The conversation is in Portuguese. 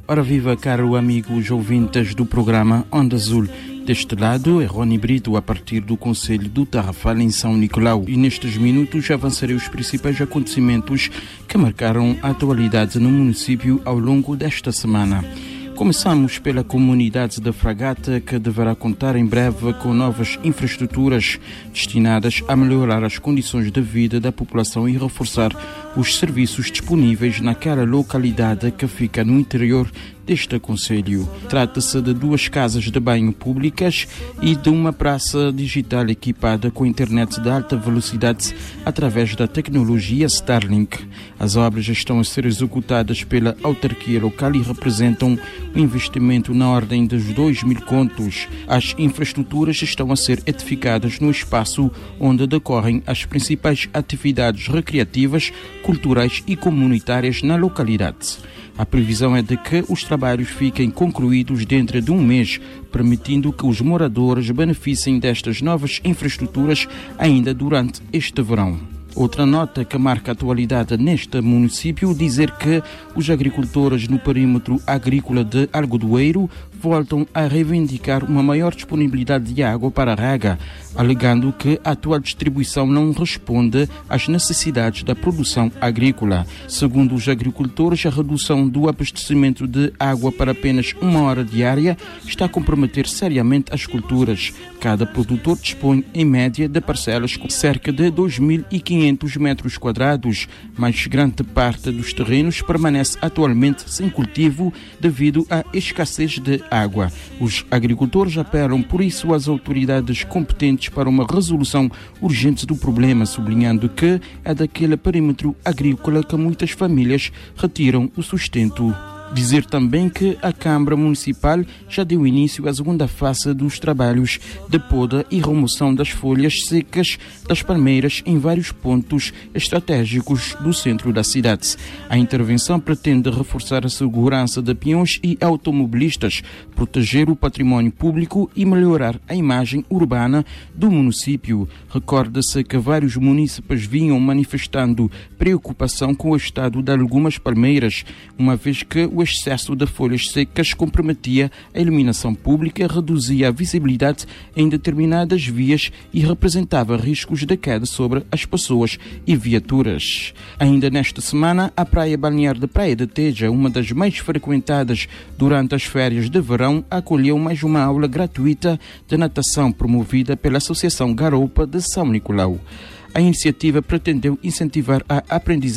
Ora viva, caro amigos ouvintes do programa Onda Azul. Deste lado é Rony Brito, a partir do Conselho do Tarrafal, em São Nicolau. E nestes minutos avançarei os principais acontecimentos que marcaram a atualidade no município ao longo desta semana. Começamos pela comunidade da Fragata, que deverá contar em breve com novas infraestruturas destinadas a melhorar as condições de vida da população e reforçar os serviços disponíveis naquela localidade que fica no interior deste concelho. Trata-se de 2 casas de banho públicas e de uma praça digital equipada com internet de alta velocidade através da tecnologia Starlink. As obras estão a ser executadas pela autarquia local e representam um investimento na ordem dos 2.000 contos. As infraestruturas estão a ser edificadas no espaço onde decorrem as principais atividades recreativas, culturais e comunitárias na localidade. A previsão é de que os trabalhos fiquem concluídos dentro de um mês, permitindo que os moradores beneficiem destas novas infraestruturas ainda durante este verão. Outra nota que marca a atualidade neste município, dizer que os agricultores no perímetro agrícola de Algodoeiro voltam a reivindicar uma maior disponibilidade de água para a rega, alegando que a atual distribuição não responde às necessidades da produção agrícola. Segundo os agricultores, a redução do abastecimento de água para apenas 1 hora diária está a comprometer seriamente as culturas. Cada produtor dispõe, em média, de parcelas com cerca de 2.500 metros quadrados, mas grande parte dos terrenos permanece atualmente sem cultivo devido à escassez de água. Os agricultores apelam, por isso, às autoridades competentes para uma resolução urgente do problema, sublinhando que é daquele perímetro agrícola que muitas famílias retiram o sustento. Dizer também que a Câmara Municipal já deu início à segunda fase dos trabalhos de poda e remoção das folhas secas das palmeiras em vários pontos estratégicos do centro da cidade. A intervenção pretende reforçar a segurança de peões e automobilistas, proteger o património público e melhorar a imagem urbana do município. Recorda-se que vários munícipes vinham manifestando preocupação com o estado de algumas palmeiras, uma vez que o excesso de folhas secas comprometia a iluminação pública, reduzia a visibilidade em determinadas vias e representava riscos de queda sobre as pessoas e viaturas. Ainda nesta semana, a praia balnear de Praia de Teja, uma das mais frequentadas durante as férias de verão, acolheu mais uma aula gratuita de natação promovida pela Associação Garoupa de São Nicolau. A iniciativa pretendeu incentivar a aprendizagem